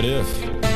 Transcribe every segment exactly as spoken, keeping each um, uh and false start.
What if?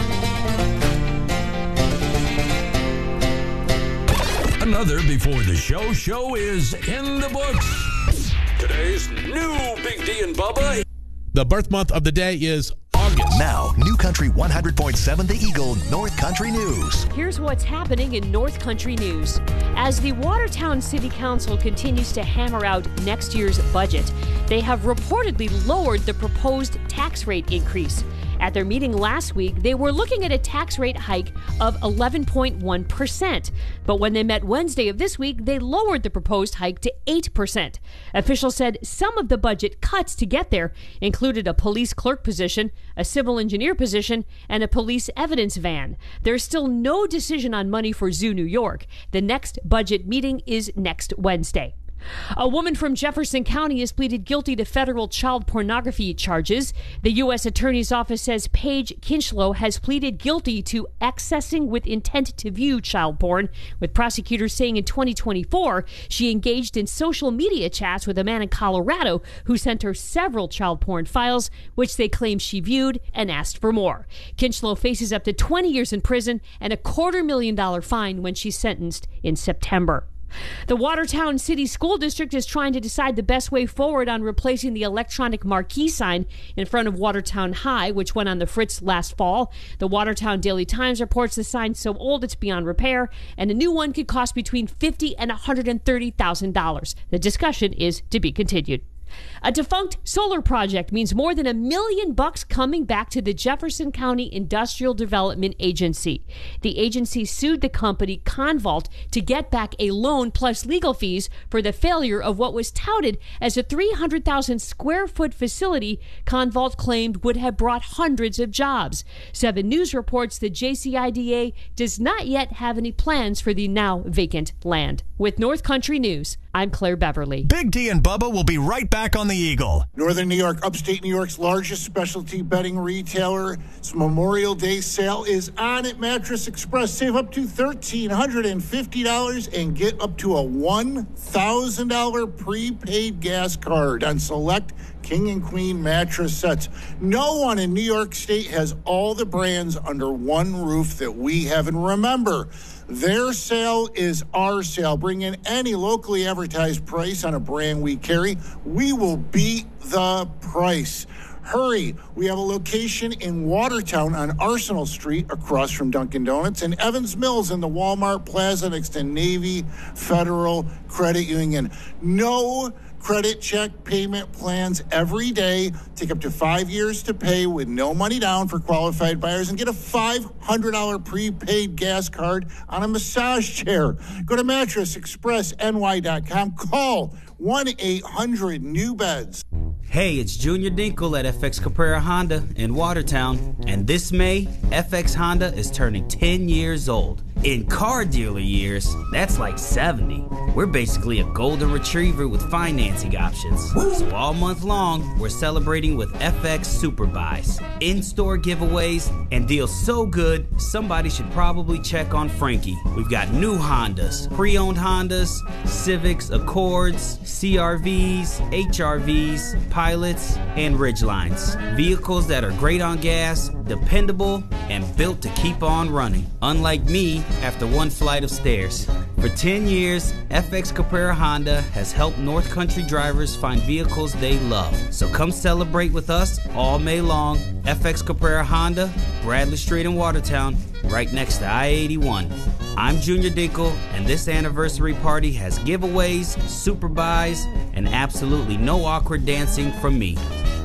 Another Before the Show show is in the books. Today's new Big D and Bubba. The birth month of the day is August. Now, New Country one hundred point seven The Eagle North Country News. Here's what's happening in North Country News. As the Watertown City Council continues to hammer out next year's budget, they have reportedly lowered the proposed tax rate increase. At their meeting last week, they were looking at a tax rate hike of eleven point one percent. But when they met Wednesday of this week, they lowered the proposed hike to eight percent. Officials said some of the budget cuts to get there included a police clerk position, a civil engineer position, and a police evidence van. There's still no decision on money for Zoo New York. The next budget meeting is next Wednesday. A woman from Jefferson County has pleaded guilty to federal child pornography charges. The U S Attorney's Office says Paige Kinchlow has pleaded guilty to accessing with intent to view child porn, with prosecutors saying in twenty twenty-four she engaged in social media chats with a man in Colorado who sent her several child porn files, which they claim she viewed and asked for more. Kinchlow faces up to twenty years in prison and a quarter million dollar fine when she's sentenced in September. The Watertown City School District is trying to decide the best way forward on replacing the electronic marquee sign in front of Watertown High, which went on the fritz last fall. The Watertown Daily Times reports the sign's so old it's beyond repair, and a new one could cost between fifty thousand dollars and one hundred thirty thousand dollars. The discussion is to be continued. A defunct solar project means more than a million bucks coming back to the Jefferson County Industrial Development Agency. The agency sued the company Convault to get back a loan plus legal fees for the failure of what was touted as a three hundred thousand square foot facility Convault claimed would have brought hundreds of jobs. Seven News reports the J C I D A does not yet have any plans for the now vacant land. With North Country News, I'm Claire Beverly. Big D and Bubba will be right back on the Eagle. Northern New York, upstate New York's largest specialty bedding retailer. Its Memorial Day sale is on at Mattress Express. Save up to one thousand three hundred fifty dollars and get up to a one thousand dollars prepaid gas card on select King and Queen mattress sets. No one in New York State has all the brands under one roof that we have. And remember, their sale is our sale. Bring in any locally advertised price on a brand we carry. We will beat the price. Hurry. We have a location in Watertown on Arsenal Street across from Dunkin' Donuts, and Evans Mills in the Walmart Plaza next to Navy Federal Credit Union. No credit check payment plans every day. Take up to five years to pay with no money down for qualified buyers, and get a five hundred dollars prepaid gas card on a massage chair. Go to mattress express n y dot com. Call one eight hundred new beds. Hey, it's Junior Dinkle at F X Caprera Honda in Watertown, and this May, F X Honda is turning ten years old. In car dealer years, that's like seventy. We're basically a golden retriever with financing options. So all month long, we're celebrating with F X Super Buys, in-store giveaways, and deals so good, somebody should probably check on Frankie. We've got new Hondas, pre-owned Hondas, Civics, Accords, C R Vs, H R Vs, Pilots, and Ridgelines. Vehicles that are great on gas, dependable, and built to keep on running. Unlike me, after one flight of stairs. For ten years, F X Caprera Honda has helped North Country drivers find vehicles they love. So come celebrate with us all May long. F X Caprera Honda, Bradley Street in Watertown, right next to I eighty-one. I'm Junior Dinkle, and this anniversary party has giveaways, super buys, and absolutely no awkward dancing from me.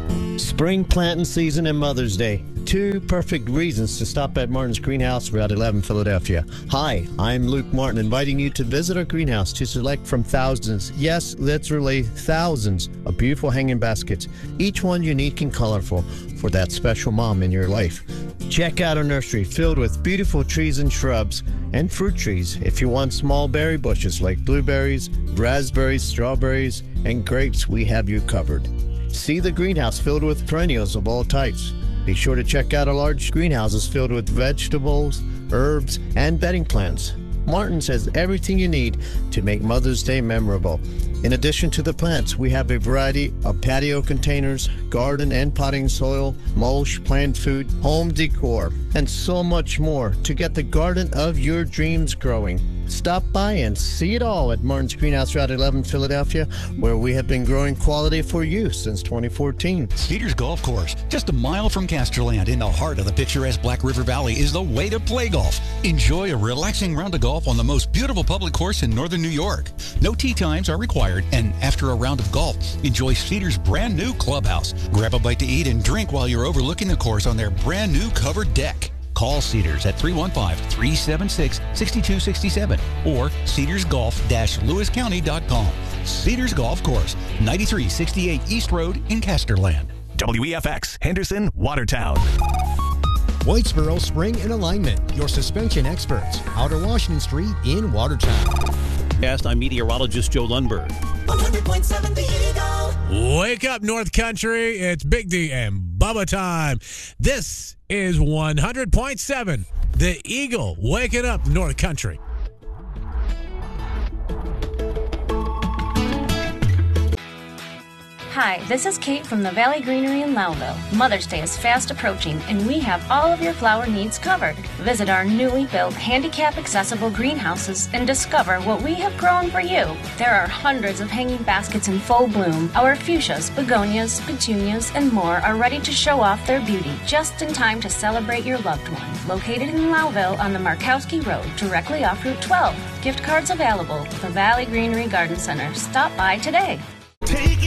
Spring planting season and Mother's Day. Two perfect reasons to stop at Martin's Greenhouse, Route eleven, Philadelphia. Hi, I'm Luke Martin, inviting you to visit our greenhouse to select from thousands, yes, literally thousands, of beautiful hanging baskets, each one unique and colorful for that special mom in your life. Check out our nursery filled with beautiful trees and shrubs and fruit trees. If you want small berry bushes like blueberries, raspberries, strawberries, and grapes, we have you covered. See the greenhouse filled with perennials of all types. Be sure to check out our large greenhouses filled with vegetables, herbs, and bedding plants. Martin's has everything you need to make Mother's Day memorable. In addition to the plants, we have a variety of patio containers, garden and potting soil, mulch, plant food, home decor, and so much more to get the garden of your dreams growing. Stop by and see it all at Martin's Greenhouse, Route eleven, Philadelphia, where we have been growing quality for you since twenty fourteen. Cedars Golf Course, just a mile from Casterland in the heart of the picturesque Black River Valley, is the way to play golf. Enjoy a relaxing round of golf on the most beautiful public course in northern New York. No tee times are required, and after a round of golf, enjoy Cedars' brand new clubhouse. Grab a bite to eat and drink while you're overlooking the course on their brand new covered deck. Call Cedars at three one five, three seven six, six two six seven or cedars golf dash lewis county dot com. Cedars Golf Course, ninety-three sixty-eight East Road in Casterland. W E F X, Henderson, Watertown. Whitesboro Spring and Alignment, your suspension experts. Outer Washington Street in Watertown. I'm meteorologist Joe Lundberg. one hundred point seven The Eagle. Wake up, North Country. It's Big D and Bubba time. This is one hundred point seven The Eagle. Waking up, North Country. Hi, this is Kate from the Valley Greenery in Loudville. Mother's Day is fast approaching, and we have all of your flower needs covered. Visit our newly built handicap-accessible greenhouses and discover what we have grown for you. There are hundreds of hanging baskets in full bloom. Our fuchsias, begonias, petunias, and more are ready to show off their beauty just in time to celebrate your loved one. Located in Loudville on the Markowski Road, directly off Route twelve. Gift cards available. The Valley Greenery Garden Center. Stop by today. Take